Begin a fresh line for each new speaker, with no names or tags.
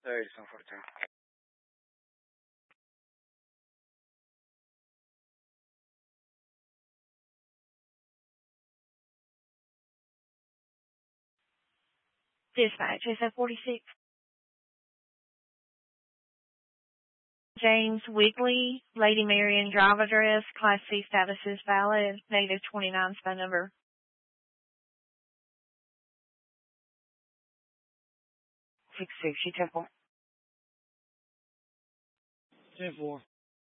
Edison 42.
Dispatch, SF-46. James Wigley, Lady Marion, drive address, Class C status is valid, native 29 phone number.
66, you 10-4.
10-4.